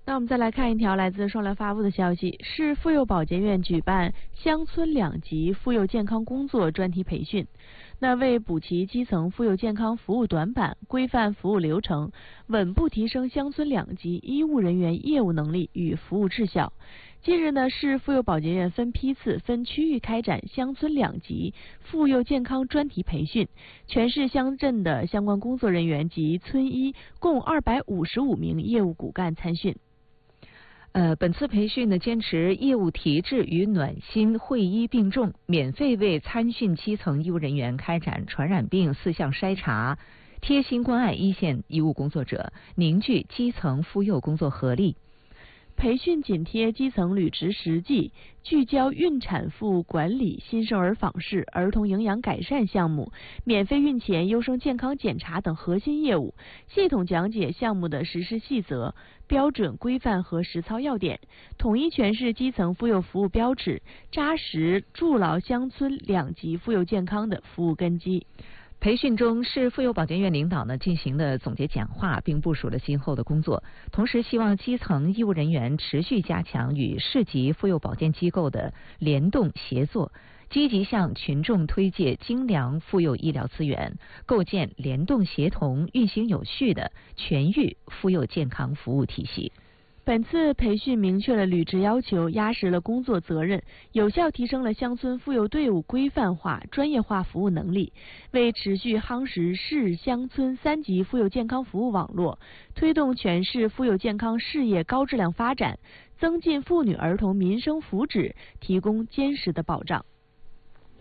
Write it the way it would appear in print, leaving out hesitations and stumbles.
那我们再来看一条来自双联发布的消息，市妇幼保健院举办乡村2级妇幼健康工作专题培训。那为补齐基层妇幼健康服务短板，规范服务流程，稳步提升乡村2级医务人员业务能力与服务质效。近日呢，市妇幼保健院分批次、分区域开展乡村2级妇幼健康专题培训，全市乡镇的相关工作人员及村医共255名业务骨干参训。 本次培训呢，坚持业务提质与暖心会医并重，免费为参训基层医务人员开展传染病4项筛查，贴心关爱一线医务工作者，凝聚基层妇幼工作合力。 培训紧贴基层履职实际，聚焦孕产妇管理、新生儿访视、儿童营养改善项目、免费孕前优生健康检查等核心业务，系统讲解项目的实施细则、标准规范和实操要点，统一诠释基层妇幼服务标尺，扎实筑牢乡村2级妇幼健康的服务根基。 培训中，市妇幼保健院领导呢进行了总结讲话，并部署了今后的工作。同时，希望基层医务人员持续加强与市级妇幼保健机构的联动协作，积极向群众推介精良妇幼医疗资源，构建联动协同、运行有序的全域妇幼健康服务体系。 本次培训明确了履职要求，压实了工作责任，有效提升了乡村妇幼队伍规范化、专业化服务能力，为持续夯实市乡村3级妇幼健康服务网络，推动全市妇幼健康事业高质量发展，增进妇女儿童民生福祉提供坚实的保障。